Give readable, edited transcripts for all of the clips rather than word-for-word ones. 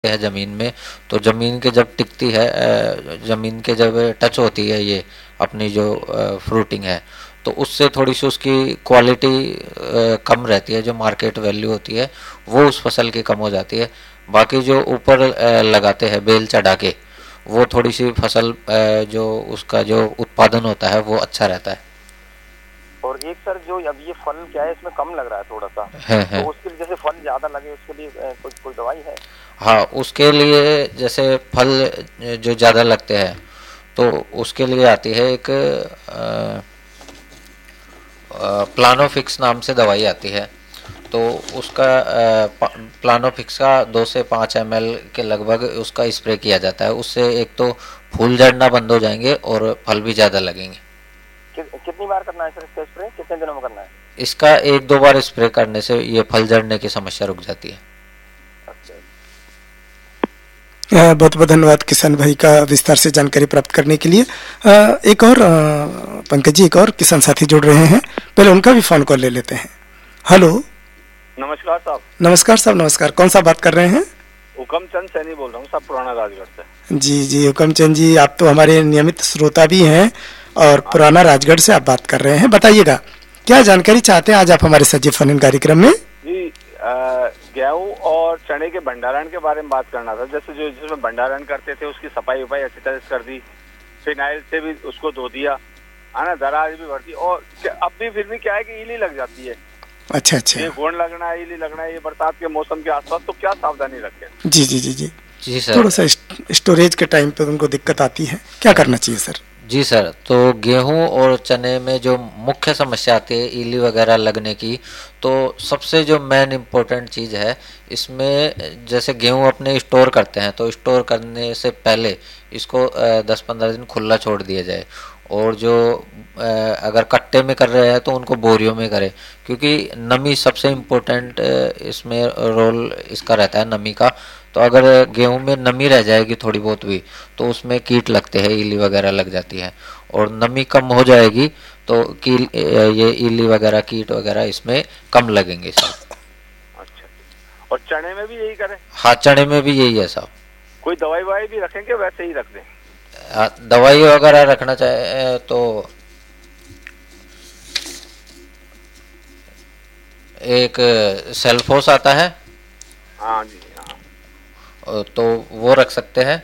है ज़मीन में, तो ज़मीन के जब टिकती है, ज़मीन के जब टच होती है ये अपनी जो फ्रूटिंग है, तो उससे थोड़ी सी उसकी क्वालिटी कम रहती है, जो मार्केट वैल्यू होती है वो उस फसल की कम हो जाती है। बाकी जो ऊपर लगाते हैं बेल चढ़ा के, वो थोड़ी सी फसल जो उसका जो उत्पादन होता है वो अच्छा रहता है। और एक सर जो अब ये फल क्या है, इसमें कम लग रहा है थोड़ा सा, है। तो उसके लिए जैसे फल ज्यादा लगे उसके लिए कोई कोई दवाई है? हाँ, उसके लिए जैसे फल जो ज़्यादा लगते हैं तो उसके लिए आती है एक प्लानोफिक्स नाम से दवाई आती है। तो उसका प्लानोफिक्स का 2 से 5 ml के लगभग उसका स्प्रे किया जाता है। उससे एक तो फूल झड़ना बंद हो जाएंगे और फल भी ज़्यादा लगेंगे। कितनी बार करना है सर इसका स्प्रे, कितने दिनों में करना है? इसका 1-2 बार स्प्रे करने से ये फल झड़ने की समस्या रुक जाती है। बहुत बहुत धन्यवाद किसान भाई का विस्तार से जानकारी प्राप्त करने के लिए। एक और पंकज जी, एक और किसान साथी जुड़ रहे हैं, पहले उनका भी फोन कॉल ले लेते हैं। हेलो, नमस्कार साहब। नमस्कार साहब, नमस्कार। कौन सा बात कर रहे हैं? हुकम चंद सैनी बोल रहा हूँ साहब, पुराना राजगढ़ से। जी जी, हुकम चंद जी, आप तो हमारे नियमित श्रोता भी हैं और पुराना राजगढ़ से आप बात कर रहे हैं। बताइएगा क्या जानकारी चाहते हैं आज आप हमारे सजीव फोन इन कार्यक्रम में? जी, गेहूं और चने के भंडारण के बारे में बात करना था। जैसे जो जिसमें भंडारण करते थे उसकी सफाई वफाई अच्छी तरह से कर दी, फिनाइल से भी उसको धो दिया, है ना, दराज भी भर दी, और अब भी फिर भी क्या है कि इली लग जाती है। अच्छा अच्छा, ये घोंड लगना है, इली लगना है, ये बरसात के मौसम के आसपास, तो क्या सावधानी रखें? जी जी जी जी जी सर, थोड़ा सा स्टोरेज के टाइम पे उनको दिक्कत आती है, क्या करना चाहिए सर? जी सर, तो गेहूं और चने में जो मुख्य समस्या आती है इली वगैरह लगने की, तो सबसे जो मेन इम्पोर्टेंट चीज़ है इसमें, जैसे गेहूं अपने स्टोर करते हैं तो स्टोर करने से पहले इसको 10-15 दिन खुला छोड़ दिया जाए। और जो अगर कट्टे में कर रहे हैं तो उनको बोरियों में करें, क्योंकि नमी सबसे इम्पोर्टेंट इसमें रोल इसका रहता है, नमी का। तो अगर गेहूं में नमी रह जाएगी थोड़ी बहुत भी तो उसमें कीट लगते हैं, इली वगैरह लग जाती है। और नमी कम हो जाएगी तो ये इली वगैरह कीट वगैरह इसमें कम लगेंगे साहब। अच्छा, और चने में भी यही करें? हाँ, चने में भी यही है साहब। कोई दवाई ववाई भी रखेंगे, वैसे ही रख दें? दवाई वगैरह रखना चाहे तो एक सेल्फोस आता है। हाँ जी, तो वो रख सकते हैं।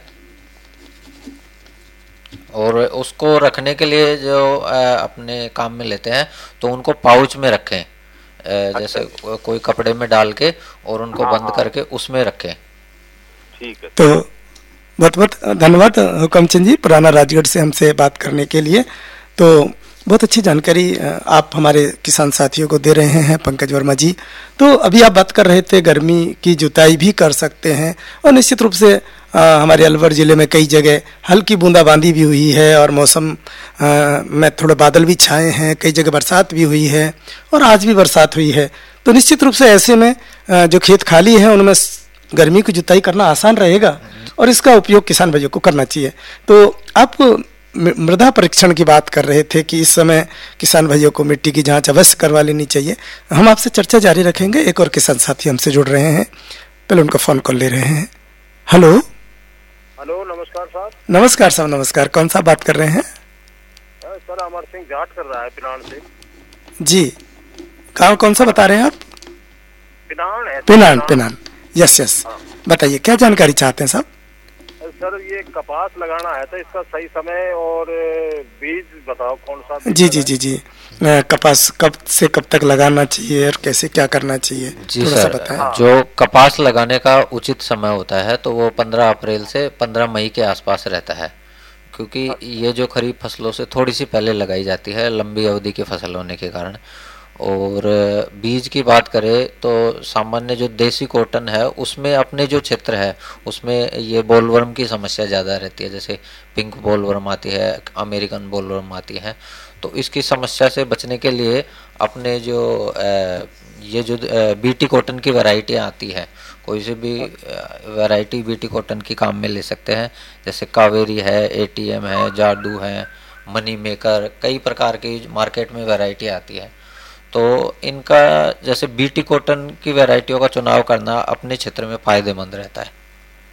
और उसको रखने के लिए जो अपने काम में लेते हैं तो उनको पाउच में रखें, जैसे कोई कपड़े में डाल के और उनको बंद करके उसमें रखें। ठीक है। तो बहुत बहुत धन्यवाद हुकमचंद जी, पुराना राजगढ़ से हमसे बात करने के लिए। तो बहुत अच्छी जानकारी आप हमारे किसान साथियों को दे रहे हैं पंकज वर्मा जी। तो अभी आप बात कर रहे थे गर्मी की जुताई भी कर सकते हैं, और निश्चित रूप से हमारे अलवर ज़िले में कई जगह हल्की बूंदाबांदी भी हुई है और मौसम में थोड़े बादल भी छाए हैं, कई जगह बरसात भी हुई है और आज भी बरसात हुई है। तो निश्चित रूप से ऐसे में जो खेत खाली हैं उनमें गर्मी की जुताई करना आसान रहेगा और इसका उपयोग किसान भाइयों को करना चाहिए। तो आप मृदा परीक्षण की बात कर रहे थे कि इस समय किसान भाइयों को मिट्टी की जांच अवश्य करवा लेनी चाहिए। हम आपसे चर्चा जारी रखेंगे। एक और किसान साथी हमसे जुड़ रहे हैं, पहले उनका फोन कॉल ले रहे हैं। हेलो, हेलो, नमस्कार साहब। नमस्कार साहब, नमस्कार। कौन सा बात कर रहे हैं? सर अमर सिंह जाट कर रहा है पिनान से। जी, गाँव कौन सा बता रहे हैं आप? पिनान है। Pinan, yes yes. बताइए क्या जानकारी चाहते हैं साहब? सर ये कपास लगाना है तो इसका सही समय और बीज बताओ कौन सा? जी जी जी जी, कपास कब से कब तक लगाना चाहिए और कैसे क्या करना चाहिए? जी सर, जो कपास लगाने का उचित समय होता है तो वो 15 अप्रैल से 15 मई के आसपास रहता है, क्योंकि ये जो खरीफ फसलों से थोड़ी सी पहले लगाई जाती है, लंबी अवधि की फसल होने के कारण। और बीज की बात करें तो सामान्य जो देसी कॉटन है उसमें अपने जो क्षेत्र है उसमें ये बोलवर्म की समस्या ज़्यादा रहती है, जैसे पिंक बोलवर्म आती है, अमेरिकन बोलवर्म आती है। तो इसकी समस्या से बचने के लिए अपने जो ये जो बीटी कॉटन की वैरायटियाँ आती है, कोई से भी वैरायटी बीटी कॉटन की काम में ले सकते हैं, जैसे कावेरी है, एटीएम है, जादू है, मनी मेकर, कई प्रकार की मार्केट में वैरायटी आती है। तो इनका जैसे बीटी कॉटन की वैरायटियों का चुनाव करना अपने क्षेत्र में फायदेमंद रहता है।